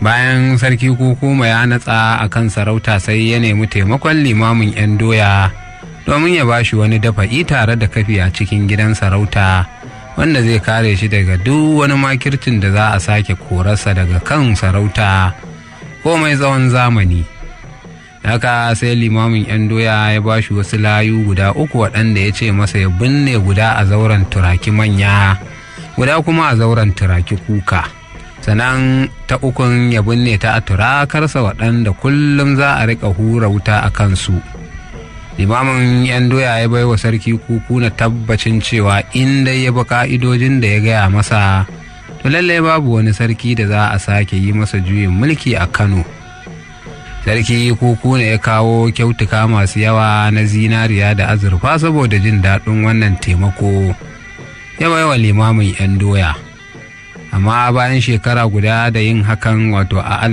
bayan sarki kukuma ya natsa a kan sarauta sai ya nemi taimakon limamin 'yan doya domin ya ba shi wani dafa'i tare da kafi a cikin gidan sarauta wanda zai kare shi daga duk wani makircin da za a sake korarsa daga kan sarauta ko mai tsawon zamani. Haka sai limamin 'yan doya ya ba shi wasu layu guda 3 waɗanda ya ce masa ya binne guda a zauren turaki manya, guda kuma a zauren turaki kuka, sannan ta 3 ya binne ta a turakarsa waɗanda kullum za a riƙa hura wuta a kansu. Limamin 'yan doya ya bai wa sarki kuku na tabbacin cewa inda ya bi ka'idojin da ya gaya masa, to lallai babu wani sarki da za a sake yi masa juyin mulki a Kano. Sarki kuku ne ya kawo kyautuka masu yawa na zinariya da azurfa saboda jin daɗin wannan taimako, ya bai wa limamin 'yan doya. Amma bayan shekara guda da yin hakan, wato a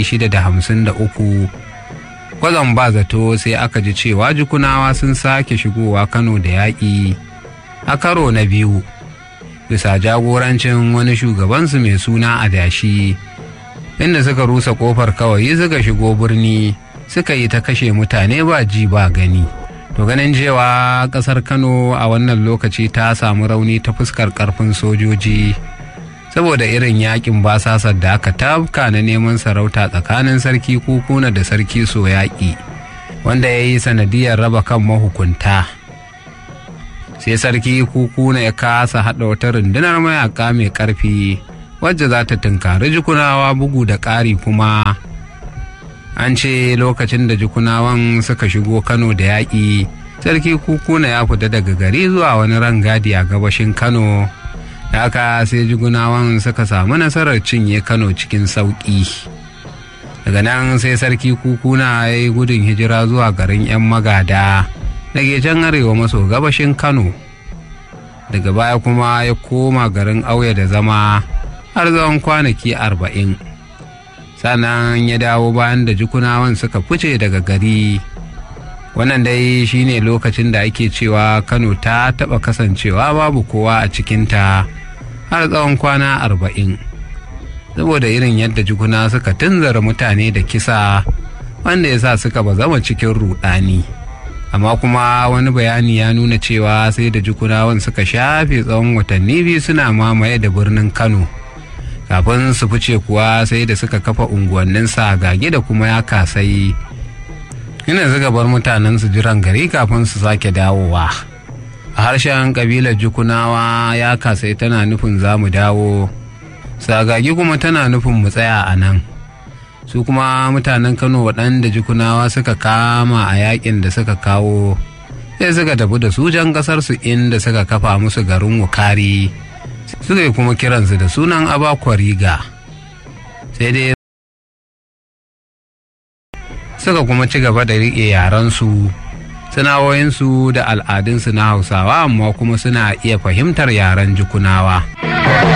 1653, kwazon ba zato sai aka ji cewa Jukunawa sun sake shigowa Kano da yaƙi a karo na biyu, bisa jagorancin wani shugabansu mai suna Adashi, inda suka rusa ƙofar kawai suka shigo birni suka yi ta kashe mutane ba ji ba gani. To ganin cewa ƙasar Kano a wannan lokaci ta samu rauni ta fuskar ƙarfin sojoji saboda irin yakin basasar da aka tafka na neman sarauta tsakanin sarki kukuna da sarki soyaƙi, wanda ya yi sanadiyar raba kan mahukunta, sai sarki kukuna ya kasa haɗa wata rundunar mayaƙa mai ƙarfi wacce za ta tunkari Jukunawa. Bugu da ƙari kuma an ce lokacin da Jukunawan suka shigo Kano da yaƙi, sarki kukuna ya fita daga gari zuwa wani rangadi a gabashin Kano. Da haka sai Jukunawan suka samu nasarar cinye Kano cikin sauƙi. Daga nan sai sarki kukuna ya yi gudun hijira zuwa garin 'yan Magada da ke can arewa maso gabashin Kano. Daga baya kuma ya koma garin Auya da zama har tsawon kwanaki 40. Sannan ya dawo bayan da Jukunawan suka fice daga gari. Wannan dai shine lokacin da ake cewa Kano ta taɓa kasancewa babu kowa a cikinta har tsawon kwana 40, saboda irin yadda Jukuna suka tunzara mutane da kisa, wanda ya sa suka bazama cikin ruɗani. Amma kuma wani bayani ya nuna cewa sai da Jukunawan suka shafe tsawon watanni 2 suna mamaye da birnin Kano. Kafin su fice kuwa sai da suka kafa unguwannin Sagage da kuma ya kasai, ina suka bar mutanen su jiran gari kafin su sake dawowa. A harshen kabilar Jukunawa ya kasai tana nufin za mu dawo, Sagage kuma tana nufin mu tsaya a nan. Su kuma mutanen Kano waɗanda Jukunawa suka kama a yakin da suka kawo, sai suka tafi da su jan ƙasarsu inda suka kafa musu garin Wukari, suka yi kuma kiransu da sunan Abakwariga. Sai dai suka kuma ci gaba da riƙe yarensu, sana'o'insu da al'adunsu na Hausawa, amma kuma suna iya fahimtar yaren Jukunawa.